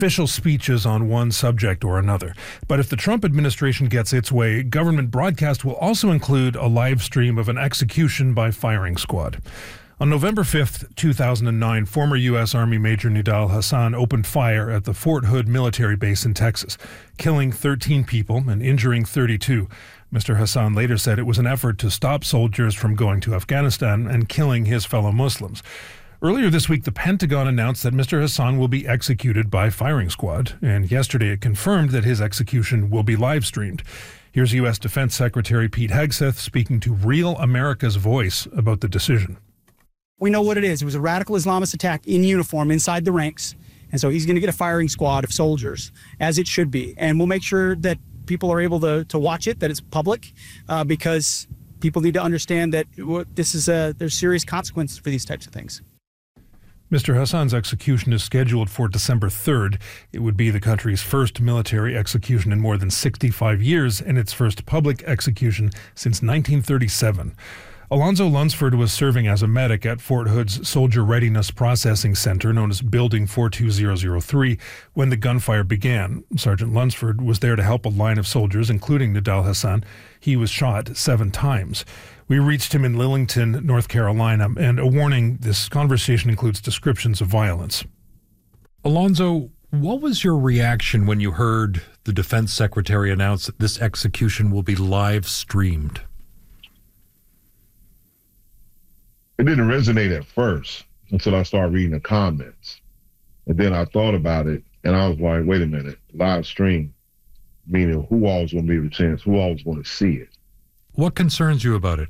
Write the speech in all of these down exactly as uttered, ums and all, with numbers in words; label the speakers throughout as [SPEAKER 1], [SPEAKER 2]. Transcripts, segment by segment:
[SPEAKER 1] official speeches on one subject or another. But if the Trump administration gets its way, government broadcast will also include a live stream of an execution by firing squad. On November fifth, two thousand nine, former U S. Army Major Nidal Hasan opened fire at the Fort Hood military base in Texas, killing thirteen people and injuring thirty-two. Mister Hasan later said it was an effort to stop soldiers from going to Afghanistan and killing his fellow Muslims. Earlier this week, the Pentagon announced that Mister Hasan will be executed by firing squad, and yesterday it confirmed that his execution will be live-streamed. Here's U S. Defense Secretary Pete Hegseth speaking to Real America's Voice about the decision.
[SPEAKER 2] We know what it is. It was a radical Islamist attack in uniform inside the ranks, and so he's going to get a firing squad of soldiers, as it should be. And we'll make sure that people are able to, to watch it, that it's public, uh, because people need to understand that this is a, there's serious consequences for these types of things.
[SPEAKER 1] Mister Hasan's execution is scheduled for December third. It would be the country's first military execution in more than sixty-five years and its first public execution since nineteen thirty-seven. Alonzo Lunsford was serving as a medic at Fort Hood's Soldier Readiness Processing Center, known as Building four two zero zero three, when the gunfire began. Sergeant Lunsford was there to help a line of soldiers, including Nidal Hasan. He was shot seven times. We reached him in Lillington, North Carolina, and a warning, this conversation includes descriptions of violence.
[SPEAKER 3] Alonzo, what was your reaction when you heard the defense secretary announce that this execution will be live streamed?
[SPEAKER 4] It didn't resonate at first until I started reading the comments. And then I thought about it, and I was like, wait a minute, live stream, meaning who all's going to be the chance, who all's going to see it?
[SPEAKER 3] What concerns you about it?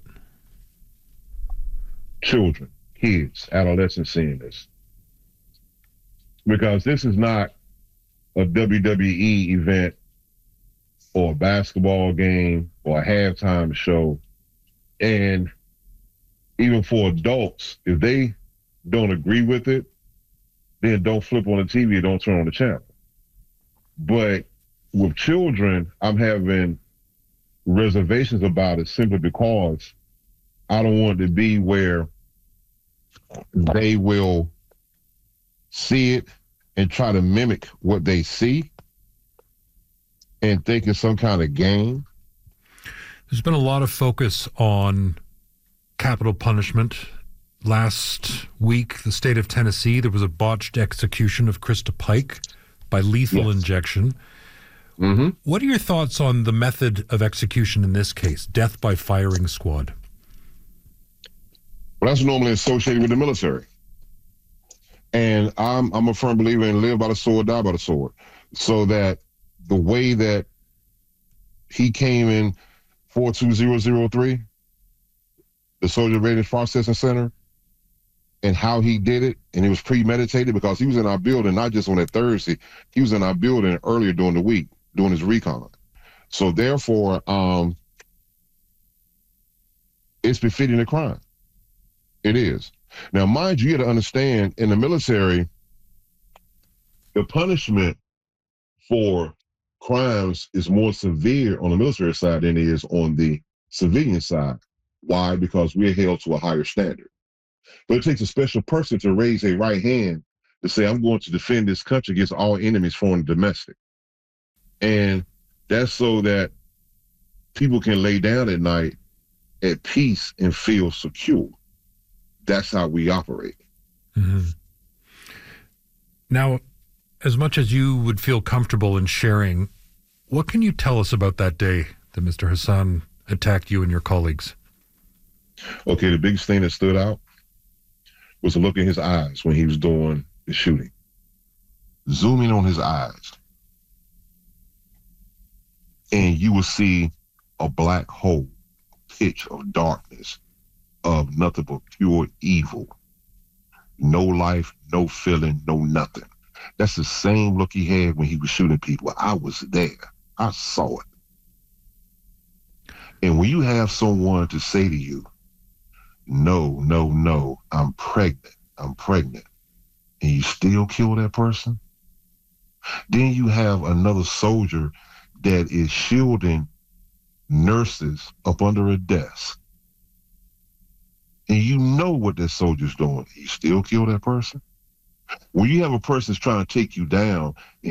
[SPEAKER 4] Children, kids, adolescents seeing this. Because this is not a W W E event or a basketball game or a halftime show. And even for adults, if they don't agree with it, then don't flip on the T V or don't turn on the channel. But with children, I'm having reservations about it simply because I don't want it to be where they will see it and try to mimic what they see and think it's some kind of game.
[SPEAKER 3] There's been a lot of focus on capital punishment. Last week, the state of Tennessee, there was a botched execution of Krista Pike by lethal yes. injection.
[SPEAKER 4] Mm-hmm.
[SPEAKER 3] What are your thoughts on the method of execution in this case, death by firing squad?
[SPEAKER 4] Well, that's normally associated with the military. And I'm I'm a firm believer in live by the sword, die by the sword. So that the way that he came in four two zero zero three, the Soldier Readiness Processing Center, and how he did it, and it was premeditated because he was in our building, not just on that Thursday, he was in our building earlier during the week, doing his recon. So therefore, um, it's befitting the crime. It is. Now, mind you, you got to understand, in the military, the punishment for crimes is more severe on the military side than it is on the civilian side. Why? Because we're held to a higher standard. But it takes a special person to raise a right hand to say, I'm going to defend this country against all enemies, foreign and domestic. And that's so that people can lay down at night at peace and feel secure. That's how we operate.
[SPEAKER 3] Mm-hmm. Now, as much as you would feel comfortable in sharing, what can you tell us about that day that Mister Hasan attacked you and your colleagues?
[SPEAKER 4] Okay, the biggest thing that stood out was the look in his eyes when he was doing the shooting. Zoom in on his eyes, and you will see a black hole, pitch of darkness, of nothing but pure evil. No life, no feeling, no nothing. That's the same look he had when he was shooting people. I was there. I saw it. And when you have someone to say to you, no, no, no, I'm pregnant, I'm pregnant, and you still kill that person, then you have another soldier that is shielding nurses up under a desk. And you know what that soldier's doing. You still kill that person. when you have a person that's trying to take you down